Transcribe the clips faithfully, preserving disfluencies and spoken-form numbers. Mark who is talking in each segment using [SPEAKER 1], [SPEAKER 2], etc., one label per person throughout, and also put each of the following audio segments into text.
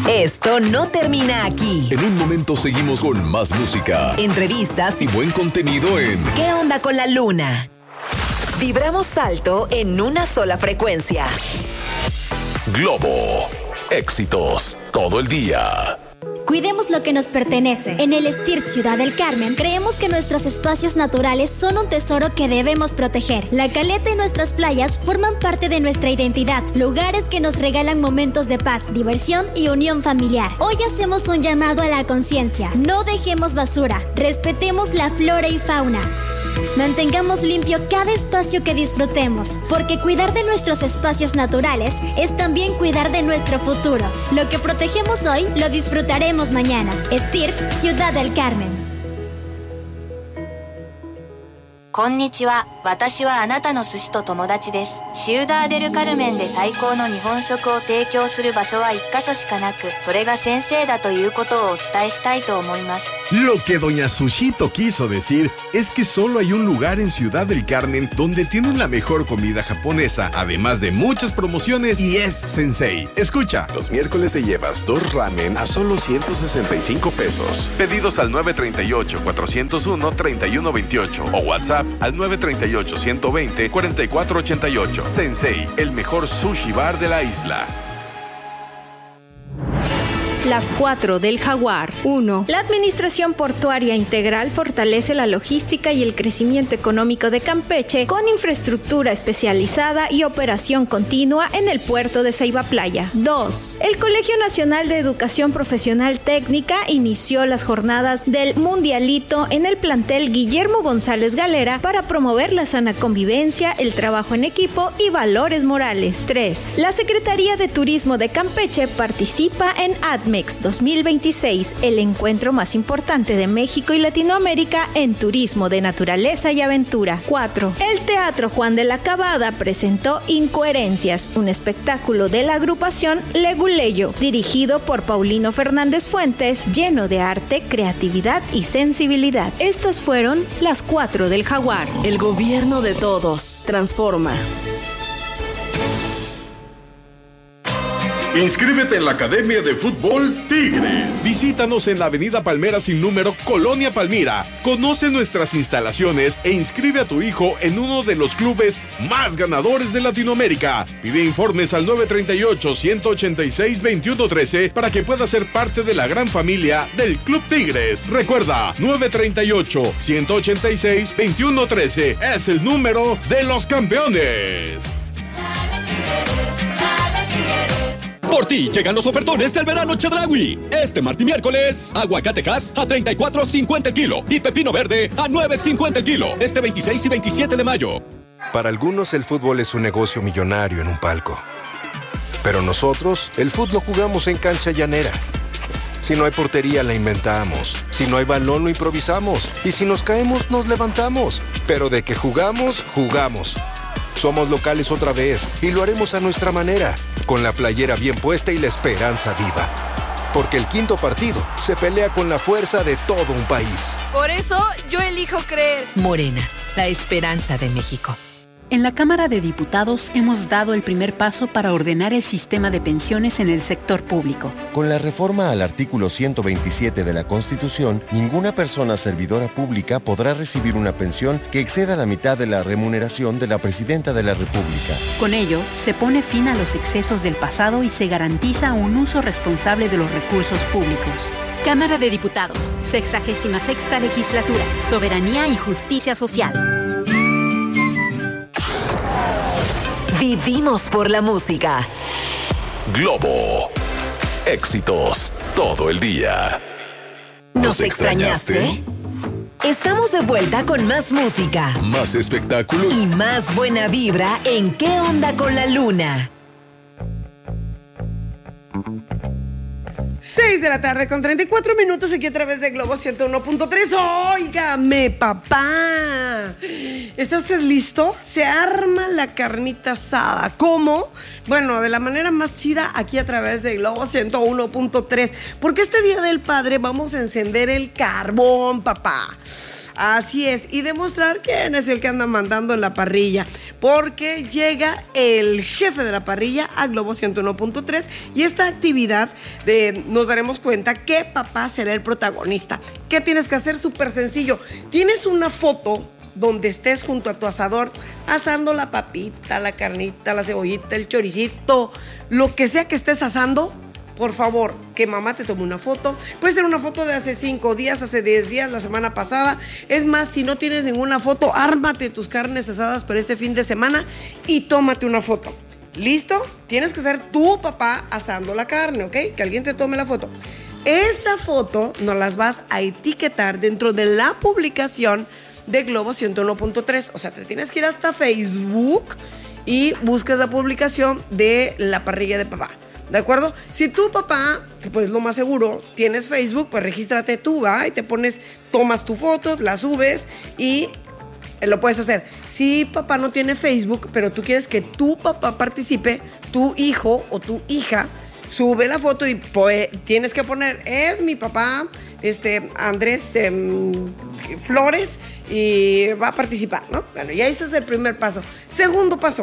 [SPEAKER 1] Esto no termina aquí.
[SPEAKER 2] En un momento seguimos con más música,
[SPEAKER 1] entrevistas
[SPEAKER 2] y buen contenido en
[SPEAKER 1] ¿Qué onda con la luna? Vibramos alto en una sola frecuencia.
[SPEAKER 2] Globo. Éxitos todo el día.
[SPEAKER 3] Cuidemos lo que nos pertenece. En el STIRT Ciudad del Carmen, creemos que nuestros espacios naturales son un tesoro que debemos proteger. La caleta y nuestras playas forman parte de nuestra identidad, lugares que nos regalan momentos de paz, diversión y unión familiar. Hoy hacemos un llamado a la conciencia. No dejemos basura, respetemos la flora y fauna. Mantengamos limpio cada espacio que disfrutemos, porque cuidar de nuestros espacios naturales es también cuidar de nuestro futuro. Lo que protegemos hoy, lo disfrutaremos mañana. STIRT, Ciudad del Carmen.
[SPEAKER 4] こんにちは。私はあなたの寿司と友達です。シウダーデルカルメンで最高の日本食を提供する場所は一箇所しかなく、それが先生だということをお伝えしたいと思います。
[SPEAKER 5] Lo que doña Sushito quiso decir es que solo hay un lugar en Ciudad del Carmen donde tienen la mejor comida japonesa, además de muchas promociones, y es Sensei. Escucha.
[SPEAKER 6] Los miércoles te llevas dos ramen a solo ciento sesenta y cinco pesos. Pedidos al nueve tres ocho, cuatro cero uno, tres uno dos ocho o WhatsApp al nueve tres ocho, uno dos cero, cuatro cuatro ocho ocho. Sensei, el mejor sushi bar de la isla.
[SPEAKER 7] Las cuatro del Jaguar. uno. La Administración Portuaria Integral fortalece la logística y el crecimiento económico de Campeche con infraestructura especializada y operación continua en el puerto de Ceiba Playa. dos. El Colegio Nacional de Educación Profesional Técnica inició las jornadas del Mundialito en el plantel Guillermo González Galera para promover la sana convivencia, el trabajo en equipo y valores morales. tres. La Secretaría de Turismo de Campeche participa en ADMEX dos mil veintiséis, el encuentro más importante de México y Latinoamérica en turismo de naturaleza y aventura. cuatro. El Teatro Juan de la Cabada presentó Incoherencias, un espectáculo de la agrupación Leguleyo, dirigido por Paulino Fernández Fuentes, lleno de arte, creatividad y sensibilidad. Estas fueron las cuatro del Jaguar.
[SPEAKER 1] El gobierno de todos. Transforma.
[SPEAKER 5] Inscríbete en la Academia de Fútbol Tigres. Visítanos en la Avenida Palmera sin número, Colonia Palmira. Conoce nuestras instalaciones e inscribe a tu hijo en uno de los clubes más ganadores de Latinoamérica. Pide informes al nueve tres ocho, uno ocho seis, dos uno uno tres para que pueda ser parte de la gran familia del Club Tigres. Recuerda, nueve tres ocho, uno ocho seis, dos uno uno tres es el número de los campeones.
[SPEAKER 8] Por ti llegan los ofertones del verano Chedraui. Este martes y miércoles, aguacatejas a treinta y cuatro cincuenta el kilo y pepino verde a nueve cincuenta el kilo. Este veintiséis y veintisiete de mayo.
[SPEAKER 9] Para algunos el fútbol es un negocio millonario en un palco. Pero nosotros, el fútbol lo jugamos en cancha llanera. Si no hay portería, la inventamos. Si no hay balón, lo improvisamos. Y si nos caemos, nos levantamos. Pero de que jugamos, jugamos. Somos locales otra vez y lo haremos a nuestra manera, con la playera bien puesta y la esperanza viva. Porque el quinto partido se pelea con la fuerza de todo un país.
[SPEAKER 10] Por eso yo elijo creer.
[SPEAKER 1] Morena, la esperanza de México.
[SPEAKER 11] En la Cámara de Diputados hemos dado el primer paso para ordenar el sistema de pensiones en el sector público.
[SPEAKER 12] Con la reforma al artículo ciento veintisiete de la Constitución, ninguna persona servidora pública podrá recibir una pensión que exceda la mitad de la remuneración de la Presidenta de la República.
[SPEAKER 11] Con ello, se pone fin a los excesos del pasado y se garantiza un uso responsable de los recursos públicos. Cámara de Diputados, sexagésima sexta legislatura, soberanía y justicia social.
[SPEAKER 1] Vivimos por la música.
[SPEAKER 2] Globo. Éxitos todo el día.
[SPEAKER 1] ¿Nos extrañaste? Estamos de vuelta con más música,
[SPEAKER 2] más espectáculo
[SPEAKER 1] y más buena vibra en ¿Qué onda con la luna?
[SPEAKER 13] seis de la tarde con treinta y cuatro minutos aquí a través de Globo ciento uno punto tres. ¡Óigame, papá! ¿Está usted listo? Se arma la carnita asada. ¿Cómo? Bueno, de la manera más chida aquí a través de Globo ciento uno punto tres. Porque este Día del Padre vamos a encender el carbón, papá. Así es, y demostrar quién es el que anda mandando en la parrilla, porque llega el jefe de la parrilla a Globo ciento uno punto tres y esta actividad de, nos daremos cuenta que papá será el protagonista. ¿Qué tienes que hacer? Súper sencillo. Tienes una foto donde estés junto a tu asador asando la papita, la carnita, la cebollita, el choricito, lo que sea que estés asando. Por favor, que mamá te tome una foto. Puede ser una foto de hace cinco días, hace diez días, la semana pasada. Es más, si no tienes ninguna foto, ármate tus carnes asadas para este fin de semana y tómate una foto. ¿Listo? Tienes que ser tu papá asando la carne, ¿ok? Que alguien te tome la foto. Esa foto nos las vas a etiquetar dentro de la publicación de Globo ciento uno punto tres. O sea, te tienes que ir hasta Facebook y buscas la publicación de la parrilla de papá. ¿De acuerdo? Si tu papá, que pues lo más seguro, tienes Facebook, pues regístrate tú, ¿va? Y te pones, tomas tu foto, la subes y lo puedes hacer. Si papá no tiene Facebook, pero tú quieres que tu papá participe, tu hijo o tu hija, sube la foto y pues, tienes que poner, es mi papá, este, Andrés eh, Flores, y va a participar, ¿no? Bueno, ya ese es el primer paso. Segundo paso.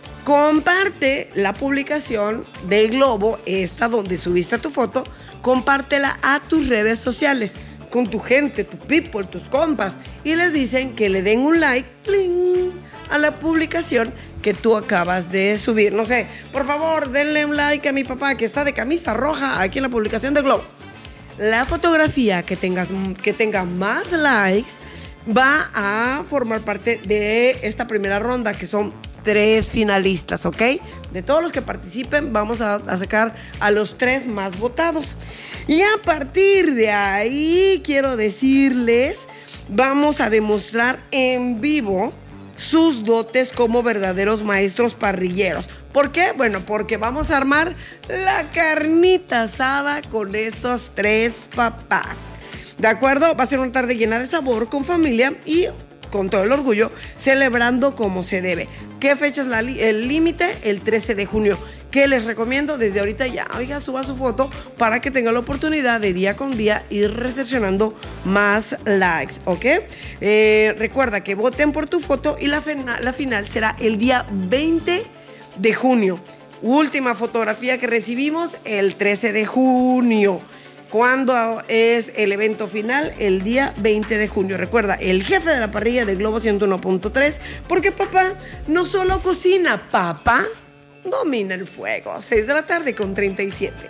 [SPEAKER 13] Comparte la publicación de Globo, esta donde subiste tu foto, compártela a tus redes sociales, con tu gente, tu people, tus compas, y les dicen que le den un like ¡cling! A la publicación que tú acabas de subir. No sé, por favor, denle un like a mi papá que está de camisa roja aquí en la publicación de Globo. La fotografía que, tengas, que tenga más likes va a formar parte de esta primera ronda, que son tres finalistas, ¿ok? De todos los que participen, vamos a, a sacar a los tres más votados. Y a partir de ahí, quiero decirles, vamos a demostrar en vivo sus dotes como verdaderos maestros parrilleros. ¿Por qué? Bueno, porque vamos a armar la carnita asada con estos tres papás. ¿De acuerdo? Va a ser una tarde llena de sabor, con familia y con todo el orgullo, celebrando como se debe. ¿Qué fecha es la, el límite? El trece de junio. ¿Qué les recomiendo? Desde ahorita ya, oiga, suba su foto para que tenga la oportunidad de día con día ir recepcionando más likes, ¿ok? Eh, recuerda que voten por tu foto y la, la final será el día veinte de junio. Última fotografía que recibimos el trece de junio. ¿Cuándo es el evento final? El día veinte de junio. Recuerda, el jefe de la parrilla de Globo ciento uno punto tres, porque papá no solo cocina, papá domina el fuego. seis de la tarde con treinta y siete.